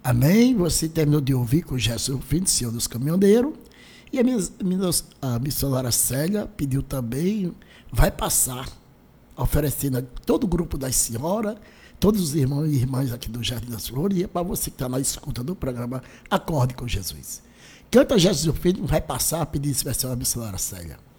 Amém? Você terminou de ouvir com Jesus Filho, Senhor dos Caminhoneiros. E a missionária Célia pediu também, vai passar, oferecendo a todo o grupo das senhoras, todos os irmãos e irmãs aqui do Jardim das Flores, e para você que está na escuta do programa Acorde com Jesus. Canta Jesus Filho, vai passar, pedir esse versão à missionária Célia.